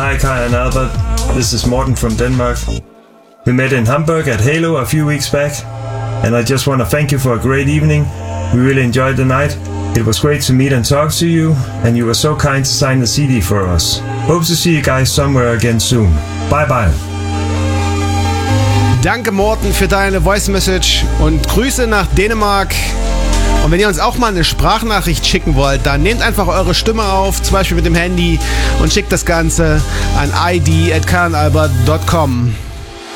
Hi Kai and Albert, this is Morten from Denmark. We met in Hamburg at Halo a few weeks back, and I just want to thank you for a great evening. We really enjoyed the night. It was great to meet and talk to you, and you were so kind to sign the CD for us. Hope to see you guys somewhere again soon. Bye bye. Danke Morten für deine Voice Message und Grüße nach Dänemark. Und wenn ihr uns auch mal eine Sprachnachricht schicken wollt, dann nehmt einfach eure Stimme auf, zum Beispiel mit dem Handy, und schickt das Ganze an id@kaiandalbert.com.